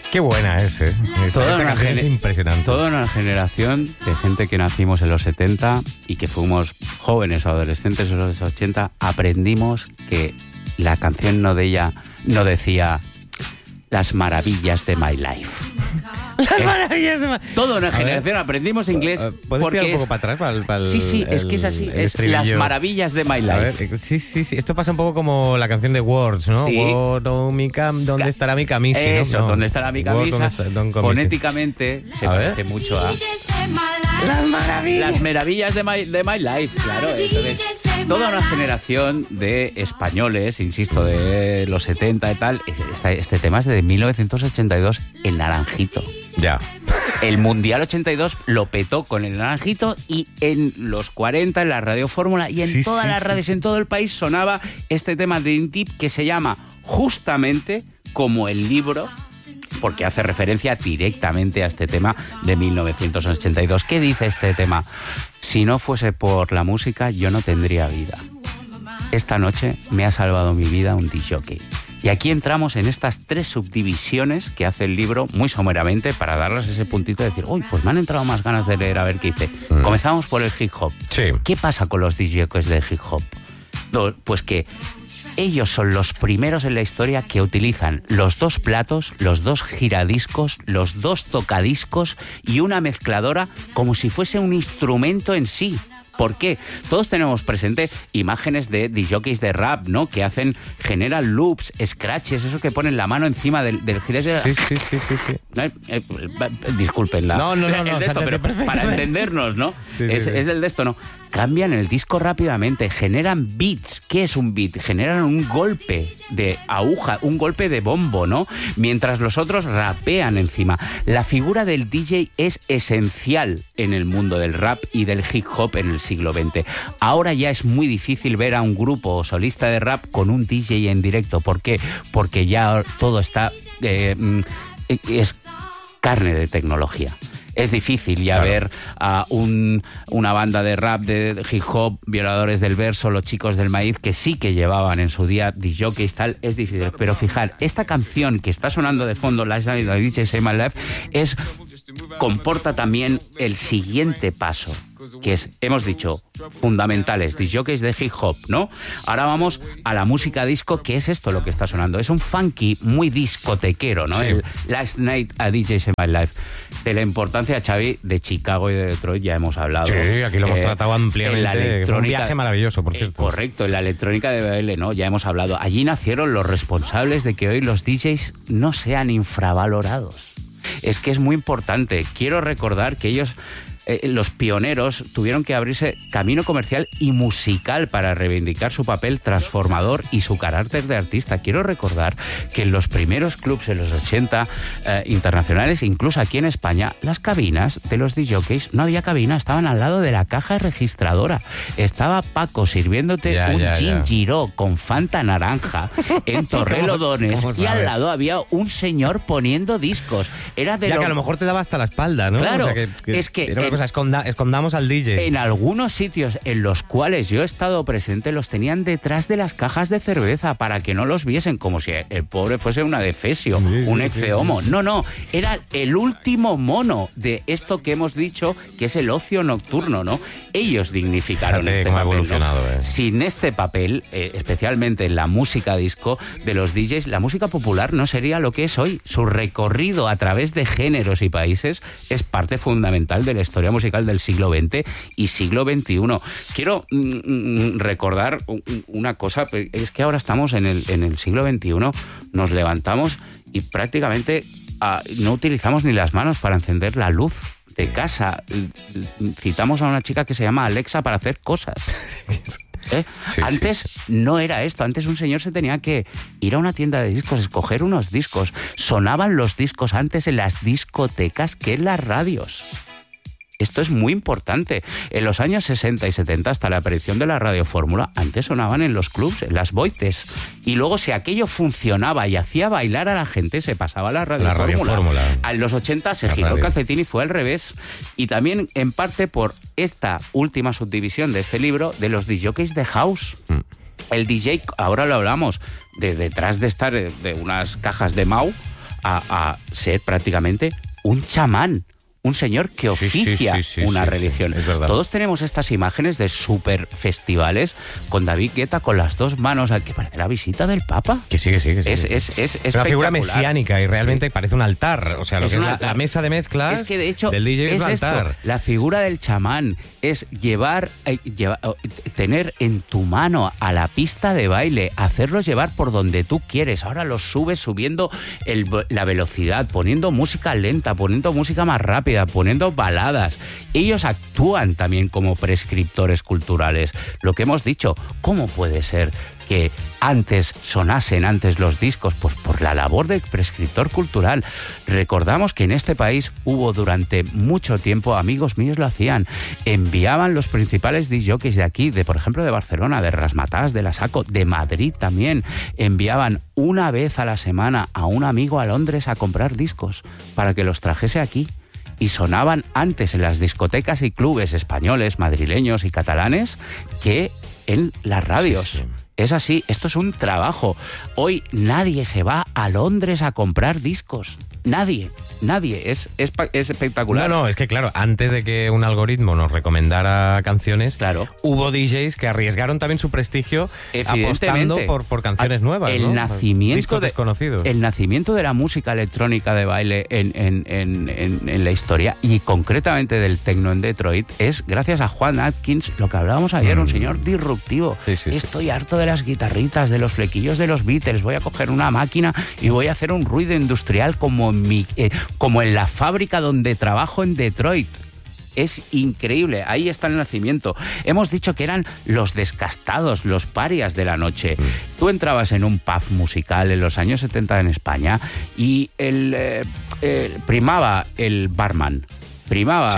Qué buena es, ¿eh? Esta canción es impresionante. Toda una generación de gente que nacimos en los 70 y que fuimos jóvenes o adolescentes en los 80, aprendimos que la canción no decía las maravillas de my life. Las maravillas de my life. Toda una generación aprendimos inglés. ¿Puedes porque tirar un poco para atrás? Para sí, es que es así. Es las maravillas de my life. A ver, sí. Esto pasa un poco como la canción de Words, ¿no? Sí. ¿Dónde estará mi camisa? Eso, ¿no? ¿dónde estará mi camisa? Fonéticamente se parece mucho a las maravillas de my life, claro. Entonces, toda una generación de españoles, insisto, de los 70 y tal. Este tema es de 1982, el Naranjito. Ya. El Mundial 82 lo petó con el Naranjito y en los 40 en la Radio Fórmula y en todas las radios en todo el país sonaba este tema de Intip que se llama justamente como el libro, porque hace referencia directamente a este tema de 1982. ¿Qué dice este tema? Si no fuese por la música, yo no tendría vida. Esta noche me ha salvado mi vida un disc-jockey. Y aquí entramos en estas 3 subdivisiones que hace el libro muy someramente para darles ese puntito de decir, uy, pues me han entrado más ganas de leer a ver qué hice. Comenzamos por el hip hop. Sí. ¿Qué pasa con los disc-jockeys de hip hop? No, pues que ellos son los primeros en la historia que utilizan los 2 platos, los 2 giradiscos, los 2 tocadiscos y una mezcladora como si fuese un instrumento en sí. ¿Por qué? Todos tenemos presente imágenes de discjockeys de rap, ¿no? Que generan loops, scratches, eso que ponen la mano encima del giradisco. Sí. Disculpen No, el de esto, pero para entendernos, ¿no? Es el de esto, ¿no? Cambian el disco rápidamente, generan beats. ¿Qué es un beat? Generan un golpe de aguja, un golpe de bombo, ¿no? Mientras los otros rapean encima. La figura del DJ es esencial en el mundo del rap y del hip hop en el siglo XX. Ahora ya es muy difícil ver a un grupo o solista de rap con un DJ en directo. ¿Por qué? Porque ya todo está... es carne de tecnología. Es difícil ya ver a una banda de rap, de hip hop, Violadores del Verso, Los Chicos del Maíz, que sí que llevaban en su día discjockeys, tal, es difícil. Pero fijar, esta canción que está sonando de fondo, Last Night I DJ Saved My Life, comporta también el siguiente paso, que es, hemos dicho, fundamentales, discjockeys de hip hop, ¿no? Ahora vamos a la música disco, que es esto lo que está sonando. Es un funky muy discotequero, ¿no? Sí. El Last Night a DJ Saved My Life. De la importancia, Xavi, de Chicago y de Detroit ya hemos hablado. Sí, aquí lo hemos tratado ampliamente. La electrónica, un viaje maravilloso, por cierto. Correcto, en la electrónica de baile, ¿no? Ya hemos hablado. Allí nacieron los responsables de que hoy los DJs no sean infravalorados. Es que es muy importante. Quiero recordar que ellos... los pioneros tuvieron que abrirse camino comercial y musical para reivindicar su papel transformador y su carácter de artista. Quiero recordar que en los primeros clubs en los 80 internacionales, incluso aquí en España, las cabinas de los discjockeys, no había cabina, estaban al lado de la caja registradora. Estaba Paco sirviéndote gin Giró con Fanta naranja en Torrelodones y al lado había un señor poniendo discos. Era de que a lo mejor te daba hasta la espalda, ¿no? Claro, o sea, es que... Era una cosa, escondamos al DJ. En algunos sitios en los cuales yo he estado presente los tenían detrás de las cajas de cerveza para que no los viesen, como si el pobre fuese una defesio, un excehomo. No, era el último mono de esto que hemos dicho, que es el ocio nocturno, ¿no? Ellos dignificaron este papel, evolucionado, ¿no? Sin este papel, especialmente en la música disco de los DJs, la música popular no sería lo que es hoy. Su recorrido a través de géneros y países es parte fundamental de la historia musical del siglo XX y siglo XXI. Quiero recordar una cosa, es que ahora estamos en el siglo XXI, nos levantamos y prácticamente no utilizamos ni las manos para encender la luz de casa. Citamos a una chica que se llama Alexa para hacer cosas. Antes no era esto. Antes un señor se tenía que ir a una tienda de discos, escoger unos discos. Sonaban los discos antes en las discotecas que en las radios. Esto es muy importante. En los años 60 y 70, hasta la aparición de la Radio Fórmula, antes sonaban en los clubs, en las boites. Y luego, si aquello funcionaba y hacía bailar a la gente, se pasaba a la Radio Fórmula. En los 80 se giró el calcetín y fue al revés. Y también, en parte, por esta última subdivisión de este libro, de los discjockeys de house. El DJ, ahora lo hablamos, de detrás de estar de unas cajas de Mau, a ser prácticamente un chamán. Un señor que oficia una religión. Es verdad. Todos tenemos estas imágenes de super festivales con David Guetta con las dos manos, que parece la visita del Papa. Que sí. Es una figura mesiánica y realmente parece un altar. O sea, lo que es la mesa de mezclas es que de hecho del DJ es un altar. Esto, la figura del chamán es tener en tu mano a la pista de baile, hacerlos llevar por donde tú quieres. Ahora los subes subiendo la velocidad, poniendo música lenta, poniendo música más rápida, poniendo baladas. Ellos actúan también como prescriptores culturales. Lo que hemos dicho, ¿cómo puede ser que sonasen antes los discos? Pues por la labor de prescriptor cultural. Recordamos que en este país hubo durante mucho tiempo, amigos míos lo hacían, enviaban los principales disc jockeys de aquí, por ejemplo de Barcelona, de Razzmatazz, de la Saco, de Madrid también, enviaban una vez a la semana a un amigo a Londres a comprar discos para que los trajese aquí. Y sonaban antes en las discotecas y clubes españoles, madrileños y catalanes que en las radios. Sí. Es así, esto es un trabajo. Hoy nadie se va a Londres a comprar discos. Nadie. Es espectacular. No, es que claro, antes de que un algoritmo nos recomendara canciones, hubo DJs que arriesgaron también su prestigio apostando por canciones nuevas, el nacimiento discos desconocidos. El nacimiento de la música electrónica de baile en la historia, y concretamente del techno en Detroit, es gracias a Juan Atkins, lo que hablábamos ayer, un señor disruptivo. Estoy harto de las guitarritas, de los flequillos de los Beatles, voy a coger una máquina y voy a hacer un ruido industrial como en la fábrica donde trabajo en Detroit. Es increíble, ahí está el nacimiento. Hemos dicho que eran los descastados, los parias de la noche. Tú entrabas en un pub musical en los años 70 en España y primaba el barman, primaba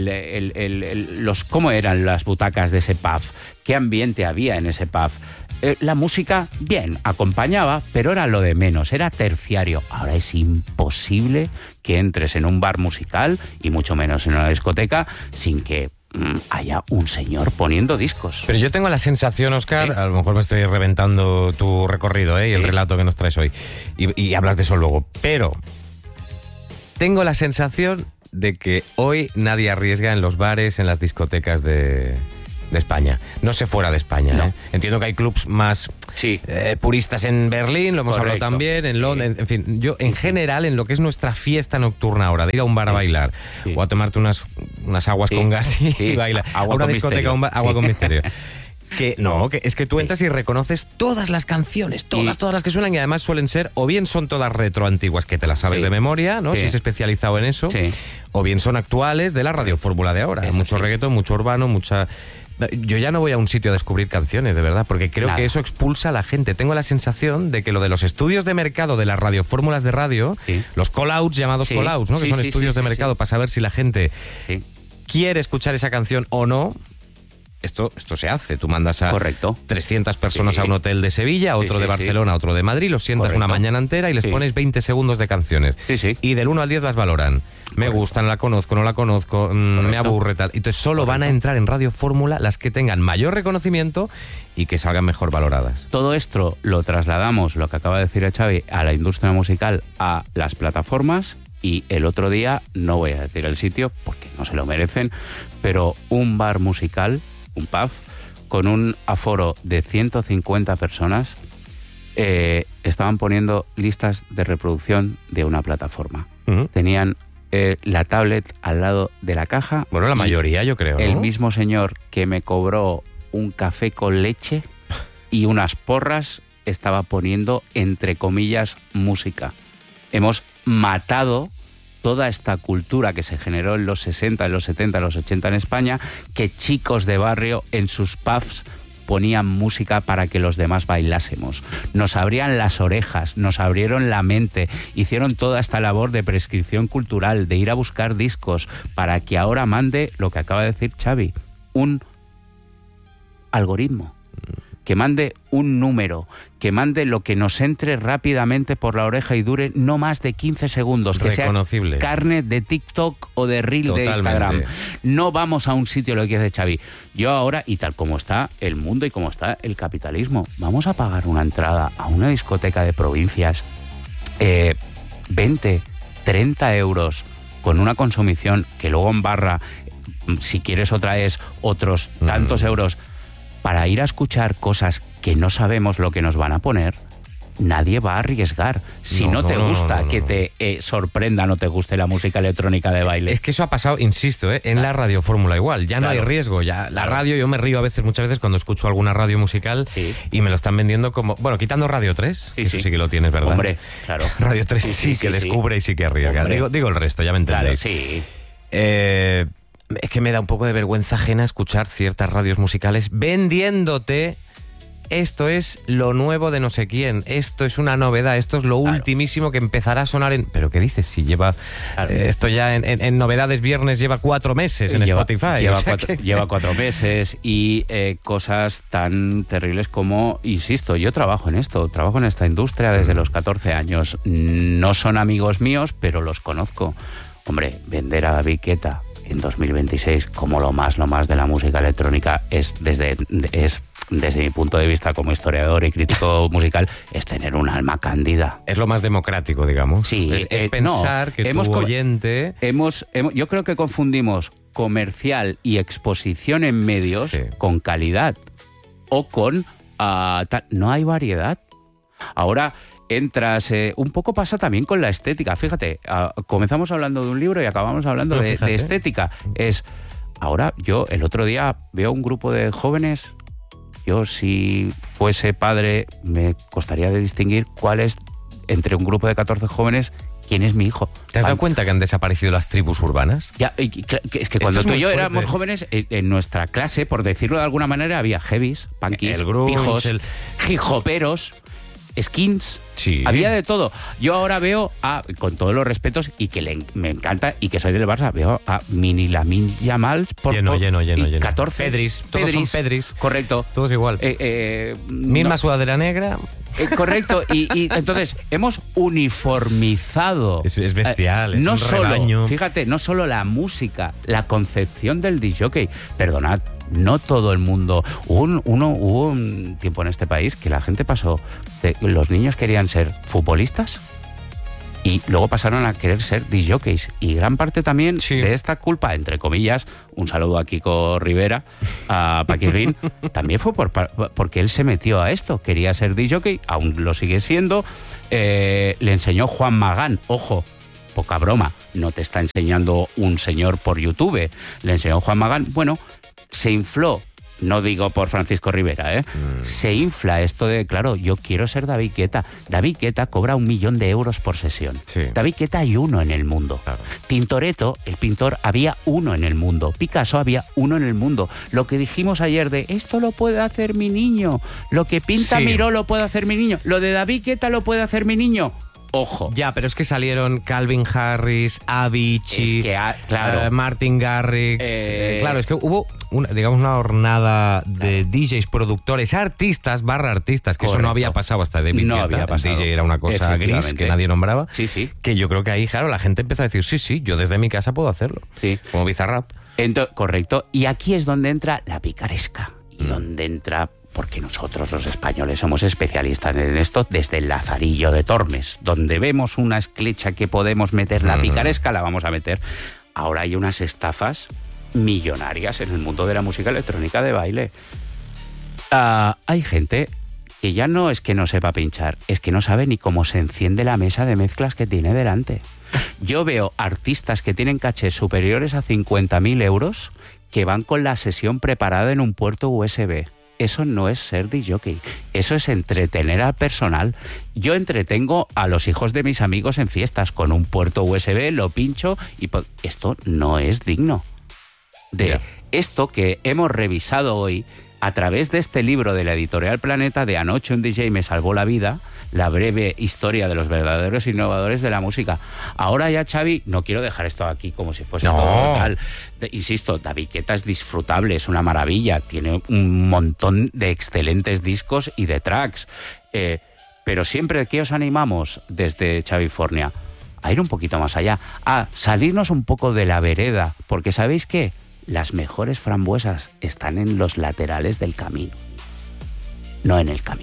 cómo eran las butacas de ese pub, qué ambiente había en ese pub. La música, bien, acompañaba, pero era lo de menos, era terciario. Ahora es imposible que entres en un bar musical, y mucho menos en una discoteca, sin que haya un señor poniendo discos. Pero yo tengo la sensación, Óscar, a lo mejor me estoy reventando tu recorrido y el relato que nos traes hoy, y hablas de eso luego, pero tengo la sensación de que hoy nadie arriesga en los bares, en las discotecas de España. No sé fuera de España. No. Entiendo que hay clubs más puristas en Berlín, lo hemos hablado también, en Londres, en fin. Yo, en general, en lo que es nuestra fiesta nocturna ahora, de ir a un bar a bailar, o a tomarte unas aguas con gas y bailar, a una discoteca, agua con misterio. Que es que tú entras y reconoces todas las canciones, todas las que suenan, y además suelen ser, o bien son todas retro antiguas que te las sabes de memoria, ¿no? Si es especializado en eso, o bien son actuales de la radiofórmula de ahora. Mucho reggaetón, mucho urbano, mucha... Yo ya no voy a un sitio a descubrir canciones, de verdad, porque creo que eso expulsa a la gente. Tengo la sensación de que lo de los estudios de mercado de las radiofórmulas de radio, los call-outs, llamados call-outs, ¿no? Que son estudios de mercado para saber si la gente quiere escuchar esa canción o no. Esto se hace, tú mandas a 300 personas a un hotel de Sevilla, otro de Barcelona, otro de Madrid, los sientas una mañana entera y les pones 20 segundos de canciones. Y del 1 al 10 las valoran. Me gustan, la conozco, no la conozco, me aburre, tal. Entonces solo van a entrar en Radio Fórmula las que tengan mayor reconocimiento y que salgan mejor valoradas. Todo esto lo trasladamos, lo que acaba de decir Xavi, a la industria musical, a las plataformas. Y el otro día, no voy a decir el sitio porque no se lo merecen, pero un bar musical, un pub, con un aforo de 150 personas, estaban poniendo listas de reproducción de una plataforma. Tenían la tablet al lado de la caja. Bueno, la mayoría, yo creo, ¿no? El mismo señor que me cobró un café con leche y unas porras estaba poniendo, entre comillas, música. Hemos matado toda esta cultura que se generó en los 60, en los 70, en los 80 en España, que chicos de barrio en sus pubs ponían música para que los demás bailásemos. Nos abrían las orejas, nos abrieron la mente, hicieron toda esta labor de prescripción cultural, de ir a buscar discos, para que ahora mande lo que acaba de decir Xavi, un algoritmo, que mande un número, que mande lo que nos entre rápidamente por la oreja y dure no más de 15 segundos, que sea carne de TikTok o de Reel de Instagram. No vamos a un sitio, lo que dice Xavi. Yo ahora, y tal como está el mundo y como está el capitalismo, vamos a pagar una entrada a una discoteca de provincias 20, 30 euros con una consumición que luego en barra, si quieres otra es otros tantos euros, para ir a escuchar cosas que no sabemos lo que nos van a poner, nadie va a arriesgar. Si no te gusta que te sorprenda, no te guste la música electrónica de baile. Es que eso ha pasado, insisto, en la Radio Fórmula igual. Ya no hay riesgo. Ya la radio, yo me río muchas veces cuando escucho alguna radio musical y me lo están vendiendo como... Bueno, quitando Radio 3, eso sí que lo tienes, ¿verdad? Hombre, claro. Radio 3 sí que descubre y sí que arriesga. Digo el resto, ya me entendéis. Claro, sí. Es que me da un poco de vergüenza ajena escuchar ciertas radios musicales vendiéndote: esto es lo nuevo de no sé quién, esto es una novedad, esto es lo ultimísimo que empezará a sonar en... ¿Pero qué dices? Si lleva... esto ya en novedades viernes lleva 4 meses en Spotify. Lleva 4 meses y cosas tan terribles como... Insisto, yo trabajo en esto, trabajo en esta industria desde los 14 años. No son amigos míos, pero los conozco. Hombre, vender a David Guetta en 2026 como lo más de la música electrónica es desde mi punto de vista como historiador y crítico musical, es tener un alma cándida. Es lo más democrático, digamos. Sí, es pensar que tu oyente... yo creo que confundimos comercial y exposición en medios con calidad o con... no hay variedad. Ahora... entras, un poco pasa también con la estética. Fíjate, comenzamos hablando de un libro y acabamos hablando de estética. Ahora yo el otro día veo un grupo de jóvenes, yo si fuese padre me costaría de distinguir cuál es, entre un grupo de 14 jóvenes, quién es mi hijo. ¿Te has dado cuenta que han desaparecido las tribus urbanas? Ya, es que cuando tú y yo éramos jóvenes, en nuestra clase, por decirlo de alguna manera, había heavies, punkies, pijos, hijoperos, skins, había de todo. Yo ahora veo con todos los respetos y que me encanta y que soy del Barça, veo a Mini Lamine Yamal lleno. 14 Pedris, todos son Pedris. Correcto. Todos igual. Misma sudadera negra. Correcto, y entonces hemos uniformizado. Es bestial, es un rebaño. Fíjate, no solo la música, la concepción del disjockey. Perdonad, no todo el mundo. Hubo un tiempo en este país que la gente pasó los niños querían ser futbolistas y luego pasaron a querer ser disjockeys. Y gran parte también de esta culpa, entre comillas, un saludo a Kiko Rivera, a Paquirrín, también fue porque él se metió a esto. Quería ser disjockey, aún lo sigue siendo. Le enseñó Juan Magán, ojo, poca broma, no te está enseñando un señor por YouTube. Le enseñó Juan Magán, bueno, se infló. No digo por Francisco Rivera, Se infla esto de, claro, yo quiero ser David Guetta. David Guetta cobra 1 millón de euros por sesión. David Guetta hay uno en el mundo. Claro. Tintoretto, el pintor, había uno en el mundo. Picasso había uno en el mundo. Lo que dijimos ayer de, esto lo puede hacer mi niño. Lo que pinta Miró lo puede hacer mi niño. Lo de David Guetta lo puede hacer mi niño. Ojo. Ya, pero es que salieron Calvin Harris, Avicii, Martin Garrix. Claro, es que hubo una hornada de DJs, productores, artistas, que eso no había pasado hasta David Guetta. El DJ era una cosa gris que nadie nombraba. Que yo creo que ahí, claro, la gente empezó a decir, sí, yo desde mi casa puedo hacerlo. Como Bizarrap. Correcto. Y aquí es donde entra la picaresca. Y donde entra... porque nosotros los españoles somos especialistas en esto desde el Lazarillo de Tormes, donde vemos una esclecha que podemos meter la picaresca, la vamos a meter. Ahora hay unas estafas millonarias en el mundo de la música electrónica de baile. Hay gente que ya no es que no sepa pinchar, es que no sabe ni cómo se enciende la mesa de mezclas que tiene delante. Yo veo artistas que tienen cachés superiores a 50.000 euros que van con la sesión preparada en un puerto USB. Eso no es ser disjockey, eso es entretener al personal. Yo entretengo a los hijos de mis amigos en fiestas con un puerto USB, lo pincho y esto no es digno. De esto que hemos revisado hoy a través de este libro de la editorial Planeta de Anoche un DJ me salvó la vida, la breve historia de los verdaderos innovadores de la música. Ahora ya, Xavi, no quiero dejar esto aquí como si fuese todo tal. Insisto, David Guetta es disfrutable, es una maravilla, tiene un montón de excelentes discos y de tracks. Pero siempre que os animamos desde Xavifornia a ir un poquito más allá, a salirnos un poco de la vereda, porque ¿sabéis qué? Las mejores frambuesas están en los laterales del camino, no en el camino.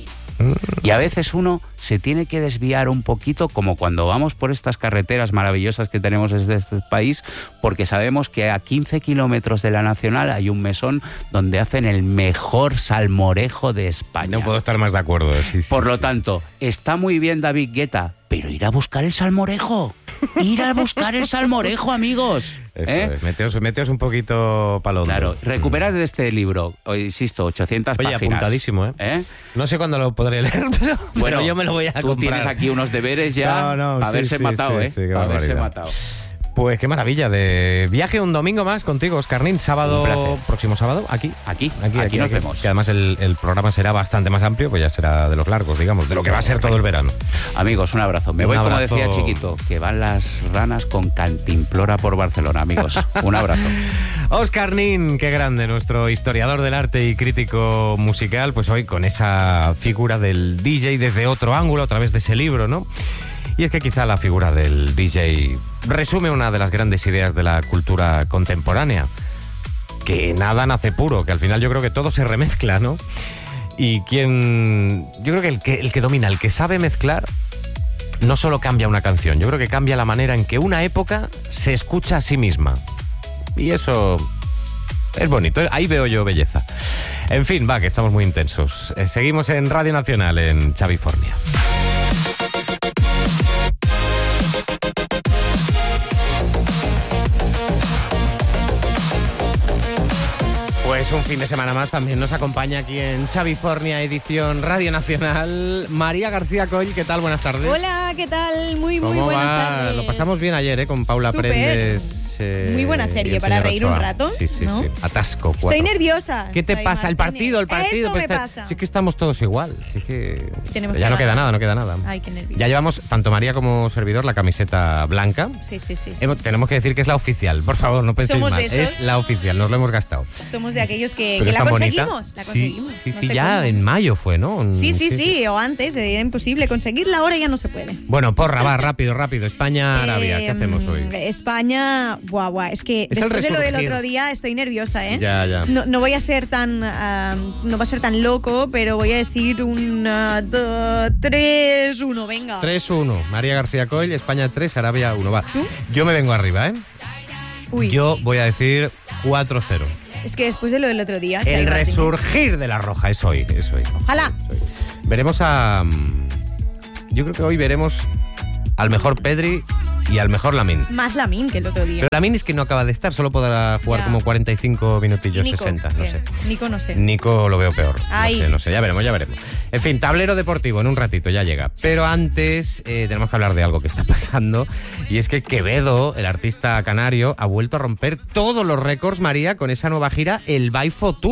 Y a veces uno se tiene que desviar un poquito, como cuando vamos por estas carreteras maravillosas que tenemos desde este país, porque sabemos que a 15 kilómetros de la Nacional hay un mesón donde hacen el mejor salmorejo de España. No puedo estar más de acuerdo. Sí, por lo tanto, está muy bien David Guetta, pero ir a buscar el salmorejo. Ir a buscar el salmorejo, amigos. Eso es. Meteos un poquito palondo. Claro, recuperad de este libro, insisto, 800 páginas. Oye, apuntadísimo, ¿eh? No sé cuándo lo podré leer, pero yo me lo voy a comprar. Tú tienes aquí unos deberes ya para haberse matado, para haberse matado. Pues qué maravilla de viaje un domingo más contigo, Óscar Nin. Próximo sábado, aquí nos vemos. Que además el programa será bastante más amplio, pues ya será de los largos, digamos, de lo que va a ser todo el verano. Amigos, un abrazo. Me voy, como decía Chiquito, que van las ranas con cantimplora por Barcelona, amigos. Un abrazo. Óscar Nin, qué grande, nuestro historiador del arte y crítico musical, pues hoy con esa figura del DJ desde otro ángulo, a través de ese libro, ¿no? Y es que quizá la figura del DJ resume una de las grandes ideas de la cultura contemporánea, que nada nace puro, que al final yo creo que todo se remezcla, ¿no? Y yo creo que el que domina, el que sabe mezclar, no solo cambia una canción, yo creo que cambia la manera en que una época se escucha a sí misma. Y eso es bonito, ahí veo yo belleza. En fin, que estamos muy intensos. Seguimos en Radio Nacional, en Chavifornia. Pues un fin de semana más también nos acompaña aquí en Chavifornia, edición Radio Nacional, María García Coll. ¿Qué tal? Buenas tardes. Hola, ¿qué tal? Muy buenas tardes. Lo pasamos bien ayer, con Paula Prendes. Muy buena serie para reír un rato. Sí, ¿no? Sí. Atasco. 4. Estoy nerviosa. ¿Qué te pasa? El partido. Eso me pasa. Sí que estamos todos igual. Sí que ya no queda nada. Ay, qué nervioso. Ya llevamos, tanto María como servidor, la camiseta blanca. Sí. Tenemos que decir que es la oficial. Por favor, no penséis mal. Es la oficial, nos lo hemos gastado. Somos de aquellos que la conseguimos. La conseguimos. Sí, ya cómo. En mayo fue, ¿no? Sí, o antes. Era imposible conseguirla, ahora ya no se puede. Bueno, porra, rápido. España-Arabia, ¿qué hacemos hoy? España, guau. Es que después de lo del otro día estoy nerviosa, ¿eh? Ya. No voy a ser tan no va a ser tan loco, pero voy a decir 3-1, venga. 3-1. María García Coll, España 3, Arabia 1. Va. ¿Tú? Yo me vengo arriba, ¿eh? Uy. Yo voy a decir 4-0. Es que después de lo del otro día... El resurgir de la Roja, es hoy. Ojalá. Veremos yo creo que hoy veremos al mejor Pedri y al mejor Lamine. Más Lamine que el otro día. Pero Lamine es que no acaba de estar, solo podrá jugar como 45 minutillos, Nico, 60, no sé. Nico no sé. Nico lo veo peor. Ay. No sé, ya veremos. En fin, tablero deportivo, en un ratito ya llega. Pero antes tenemos que hablar de algo que está pasando, y es que Quevedo, el artista canario, ha vuelto a romper todos los récords, María, con esa nueva gira, el Baifo Tour.